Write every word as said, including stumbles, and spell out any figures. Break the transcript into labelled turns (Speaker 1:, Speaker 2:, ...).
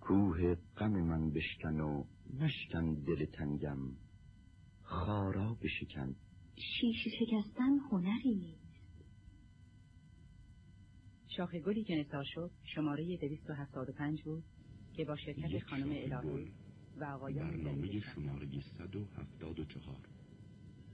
Speaker 1: کوه غم من بشکن و مشکن دل تنگم، خارا بشکن.
Speaker 2: شیشه شکستن هنری نیست.
Speaker 3: شاخ گلی که نثار شد شماره دویست و هفتاد و پنج بود که با شرکت خانم الهی و آقایان
Speaker 4: برنامه شماره صد و هفتاد و چهار